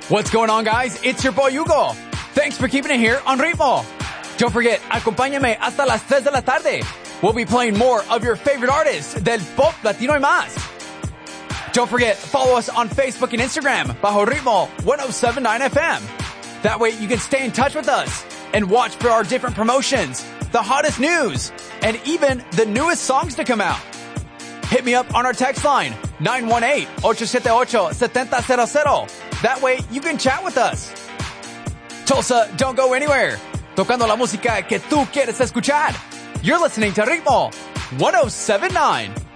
What's going on, guys? It's your boy Hugo. Thanks for keeping it here on Ritmo. Don't forget, acompáñame hasta las 3 de la tarde. We'll be playing more of your favorite artists del pop latino y más. Don't forget, follow us on Facebook and Instagram, bajo Ritmo 1079 FM. That way you can stay in touch with us and watch for our different promotions, the hottest news, and even the newest songs to come out. Hit me up on our text line, 918-878-7000. That way you can chat with us. Tulsa, don't go anywhere. Tocando la música que tú quieres escuchar. You're listening to Ritmo 1079.